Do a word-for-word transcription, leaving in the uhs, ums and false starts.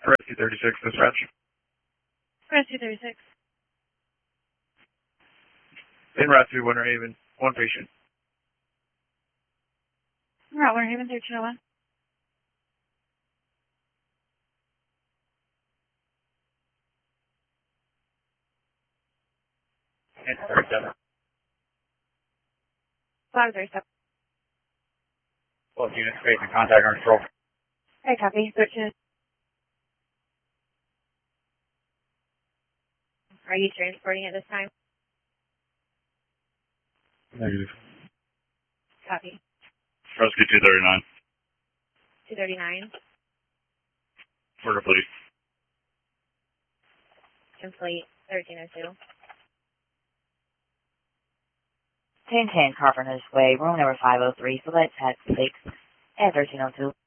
Rescue thirty-six, dispatch. Rescue thirty-six. In Route two, Winter Haven, one patient. Route Winter Haven, thirteen oh one. And thirty-seven. five thirty-seven. Both units facing contact on control. Hey, copy. thirteen. Are you transporting at this time? Negative. Copy. Rescue two thirty-nine. two thirty-nine. Order, please. Complete. thirteen oh two. ten ten Carpenter's Way, room number five oh three, select at six at thirteen oh two.